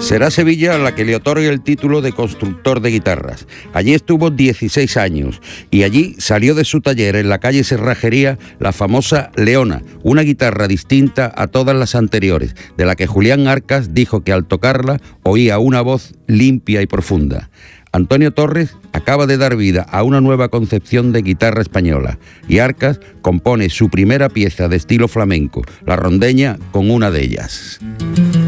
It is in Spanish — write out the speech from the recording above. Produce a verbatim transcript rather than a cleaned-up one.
Será Sevilla la que le otorgue el título de constructor de guitarras. Allí estuvo dieciséis años y allí salió de su taller en la calle Cerrajería la famosa Leona, una guitarra distinta a todas las anteriores, de la que Julián Arcas dijo que al tocarla oía una voz limpia y profunda. Antonio Torres acaba de dar vida a una nueva concepción de guitarra española y Arcas compone su primera pieza de estilo flamenco, la rondeña, con una de ellas.